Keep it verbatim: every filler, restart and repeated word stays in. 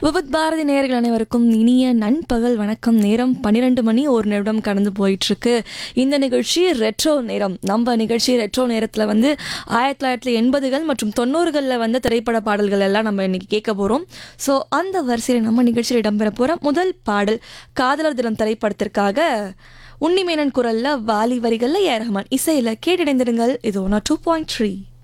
விவித் பாரதி நேயர்கள் அனைவருக்கும் இனிய நண்பகல் வணக்கம். நேரம் பன்னிரெண்டு மணி ஒரு நிமிடம் கடந்து போயிட்டுருக்கு. இந்த நிகழ்ச்சி ரெட்ரோ நேரம். நம்ம நிகழ்ச்சி ரெட்ரோ நேரத்தில் வந்து ஆயிரத்தி தொள்ளாயிரத்தி எண்பதுகள் மற்றும் தொண்ணூறுகளில் வந்த திரைப்பட பாடல்கள் எல்லாம் நம்ம இன்னைக்கு கேட்க போகிறோம். ஸோ அந்த வரிசையில் நம்ம நிகழ்ச்சியில் இடம்பெற போகிற முதல் பாடல் காதலர் தினம் திரைப்படத்திற்காக உன்னிமேனன் குரலில் வாலி வரிகளில் ஏ ரஹ்மான் இசையில் கேட்டிடைந்திருங்கள். இது ஒன் டூ பாயிண்ட் த்ரீ